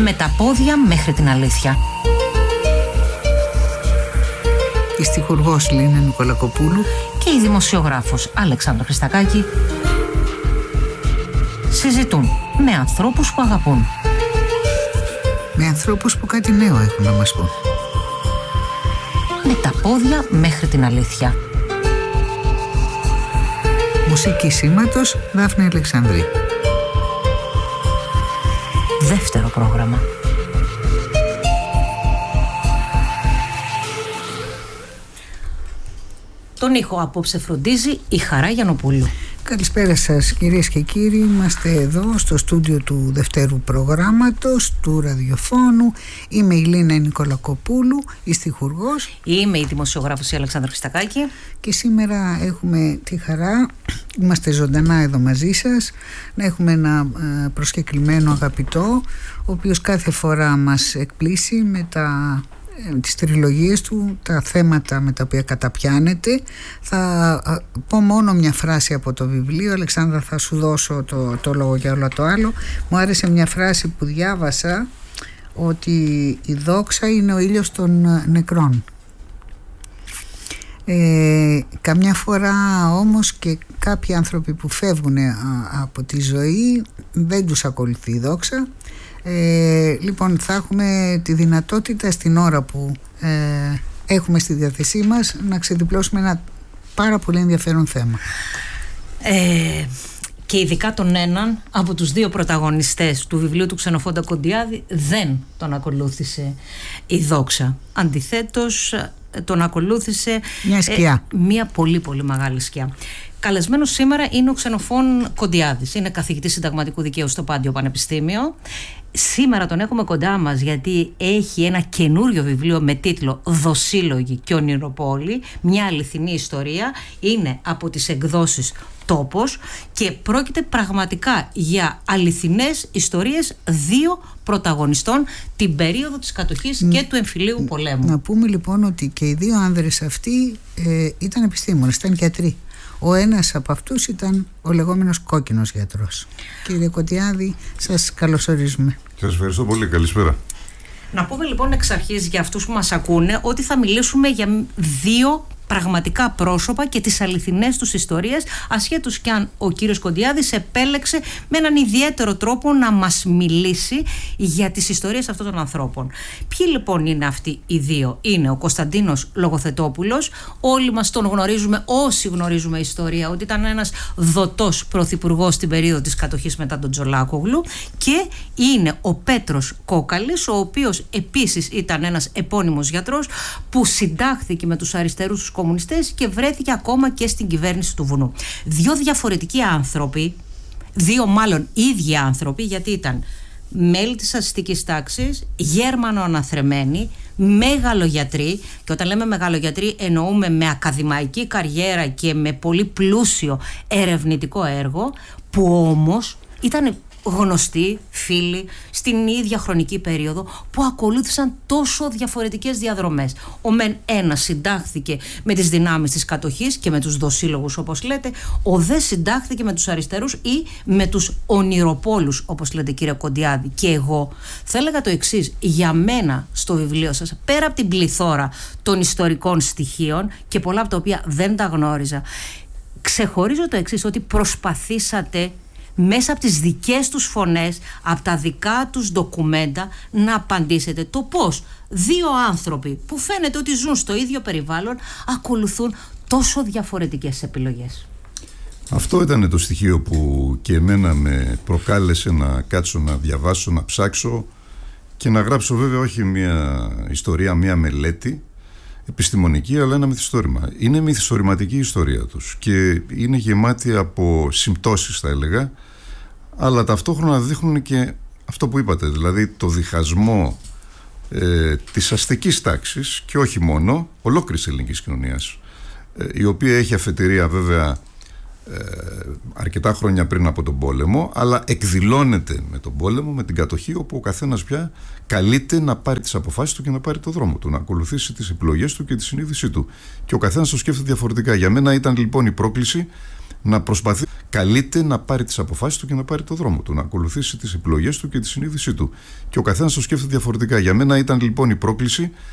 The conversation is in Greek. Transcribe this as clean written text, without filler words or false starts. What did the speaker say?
Με τα πόδια μέχρι την αλήθεια. Η στιχουργός Λίνα Νικολακοπούλου και η δημοσιογράφος Αλεξάνδρα Χριστακάκη συζητούν με ανθρώπους που αγαπούν. Με ανθρώπους που κάτι νέο έχουν να μας πούν. Με τα πόδια μέχρι την αλήθεια. Μουσική σήματος Δάφνη Αλεξανδρή. Δεύτερο πρόγραμμα. Τον ήχο απόψε φροντίζει η Χαρά Γιαννοπούλου. Καλησπέρα σας κυρίες και κύριοι. Είμαστε εδώ στο στούντιο του δευτέρου προγράμματος του ραδιοφώνου. Είμαι η Λίνα Νικολακοπούλου, η στιχουργός. Είμαι η δημοσιογράφος η Αλεξάνδρα Χριστακάκη. Και σήμερα έχουμε τη χαρά, είμαστε ζωντανά εδώ μαζί σας, να έχουμε ένα προσκεκλημένο αγαπητό, ο οποίος κάθε φορά μας εκπλήσει με τις τριλογίες του, τα θέματα με τα οποία καταπιάνεται. Θα πω μόνο μια φράση από το βιβλίο. Αλεξάνδρα, θα σου δώσω το λόγο για όλο το άλλο. Μου άρεσε μια φράση που διάβασα, ότι η δόξα είναι ο ήλιος των νεκρών. Καμιά φορά όμως και κάποιοι άνθρωποι που φεύγουν από τη ζωή δεν τους ακολουθεί η δόξα. Λοιπόν, θα έχουμε τη δυνατότητα στην ώρα που έχουμε στη διάθεσή μας να ξεδιπλώσουμε ένα πάρα πολύ ενδιαφέρον θέμα. Και ειδικά τον έναν από τους δύο πρωταγωνιστές του βιβλίου του Ξενοφόντα Κοντιάδη δεν τον ακολούθησε η δόξα. Αντιθέτως τον ακολούθησε μια σκιά, μια πολύ πολύ μεγάλη σκιά. Καλεσμένος σήμερα είναι ο Ξενοφών Κοντιάδης. Είναι καθηγητής συνταγματικού δικαίου στο Πάντιο Πανεπιστήμιο. Σήμερα τον έχουμε κοντά μας γιατί έχει ένα καινούριο βιβλίο με τίτλο «Δοσύλλογοι και ονειροπόλοι. Μια αληθινή ιστορία». Είναι από τις εκδόσεις Τόπος και πρόκειται πραγματικά για αληθινές ιστορίες δύο πρωταγωνιστών την περίοδο της κατοχής και του εμφυλίου πολέμου. Να πούμε λοιπόν ότι και οι δύο άνδρες αυτοί ήταν επιστήμονες, ήταν γιατροί. Ο ένας από αυτούς ήταν ο λεγόμενος κόκκινος γιατρός. Κύριε Κοντιάδη, σας καλωσορίζουμε. Σας ευχαριστώ πολύ, καλησπέρα. Να πούμε λοιπόν εξ αρχής για αυτούς που μας ακούνε ότι θα μιλήσουμε για δύο πραγματικά πρόσωπα και τις αληθινές τους ιστορίες, ασχέτως κι αν ο κύριος Κοντιάδης επέλεξε με έναν ιδιαίτερο τρόπο να μας μιλήσει για τις ιστορίες αυτών των ανθρώπων. Ποιοι λοιπόν είναι αυτοί οι δύο? Είναι ο Κωνσταντίνος Λογοθετόπουλος, όλοι μας τον γνωρίζουμε, όσοι γνωρίζουμε ιστορία, ότι ήταν ένας δοτός πρωθυπουργός στην περίοδο της κατοχής μετά τον Τζολάκογλου, και είναι ο Πέτρος Κόκαλης, ο οποίος επίσης ήταν ένας επώνυμος γιατρός που συντάχθηκε με τους αριστερούς τους κομμουνιστές και βρέθηκε ακόμα και στην κυβέρνηση του Βουνού. Δύο διαφορετικοί άνθρωποι, δύο μάλλον ίδιοι άνθρωποι, γιατί ήταν μέλη της αστικής τάξης, Γέρμανο αναθρεμένοι, μεγαλογιατροί, και όταν λέμε μεγαλογιατροί εννοούμε με ακαδημαϊκή καριέρα και με πολύ πλούσιο ερευνητικό έργο, που όμως ήταν γνωστοί φίλοι στην ίδια χρονική περίοδο, που ακολούθησαν τόσο διαφορετικές διαδρομές. Ο μεν ένας συντάχθηκε με τις δυνάμεις της κατοχής και με τους δοσύλλογους όπως λέτε, ο δε συντάχθηκε με τους αριστερούς ή με τους ονειροπόλους όπως λέτε κύριε Κοντιάδη. Και εγώ θα έλεγα το εξής, για μένα στο βιβλίο σας, πέρα από την πληθώρα των ιστορικών στοιχείων και πολλά από τα οποία δεν τα γνώριζα, ξεχωρίζω το εξής, ότι προσπαθήσατε μέσα από τις δικές τους φωνές, από τα δικά τους ντοκουμέντα, να απαντήσετε το πώς δύο άνθρωποι που φαίνεται ότι ζουν στο ίδιο περιβάλλον ακολουθούν τόσο διαφορετικές επιλογές. Αυτό ήταν το στοιχείο που και εμένα με προκάλεσε να κάτσω να διαβάσω, να ψάξω και να γράψω, βέβαια όχι μια ιστορία, μια μελέτη επιστημονική, αλλά ένα μυθιστόρημα. Είναι μυθιστορηματική η ιστορία τους και είναι γεμάτη από συμπτώσεις, θα έλεγα, αλλά ταυτόχρονα δείχνουν και αυτό που είπατε, δηλαδή το διχασμό της αστικής τάξης και όχι μόνο, ολόκληρης ελληνικής κοινωνίας, η οποία έχει αφετηρία βέβαια αρκετά χρόνια πριν από τον πόλεμο, αλλά εκδηλώνεται με τον πόλεμο, με την κατοχή, όπου ο καθένας πια καλείται να πάρει τις αποφάσεις του και να πάρει το δρόμο του, να ακολουθήσει τις επιλογές του και τη συνείδησή του. Και ο καθένας το σκέφτεται διαφορετικά. Για μένα ήταν λοιπόν η πρόκληση να προσπαθεί, καλείται να πάρει τις αποφάσεις του και να πάρει το δρόμο του, να ακολουθήσει τις επιλογές του και τη συνείδησή του. Και ο καθένας το σκέφτεται διαφορετικά. Για μένα ήταν λοιπόν η πρόκληση